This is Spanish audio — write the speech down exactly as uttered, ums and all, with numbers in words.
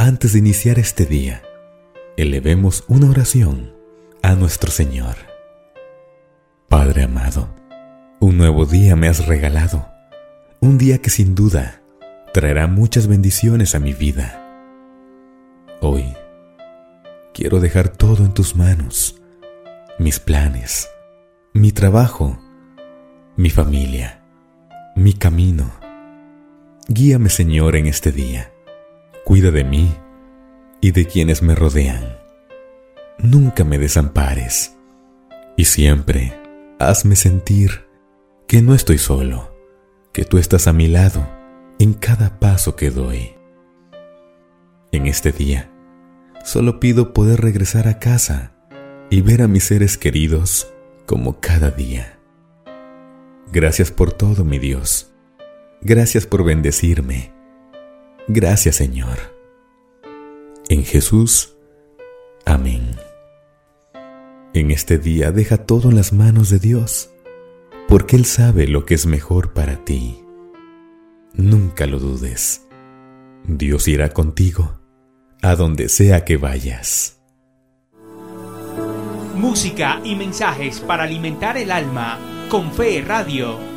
Antes de iniciar este día, elevemos una oración a nuestro Señor. Padre amado, un nuevo día me has regalado, un día que sin duda traerá muchas bendiciones a mi vida. Hoy quiero dejar todo en tus manos, mis planes, mi trabajo, mi familia, mi camino. Guíame, Señor, en este día. Cuida de mí y de quienes me rodean. Nunca me desampares y siempre hazme sentir que no estoy solo, que tú estás a mi lado en cada paso que doy. En este día, solo pido poder regresar a casa y ver a mis seres queridos como cada día. Gracias por todo, mi Dios. Gracias por bendecirme. Gracias, Señor. En Jesús, amén. En este día deja todo en las manos de Dios, porque Él sabe lo que es mejor para ti. Nunca lo dudes. Dios irá contigo a donde sea que vayas. Música y mensajes para alimentar el alma con Fe Radio.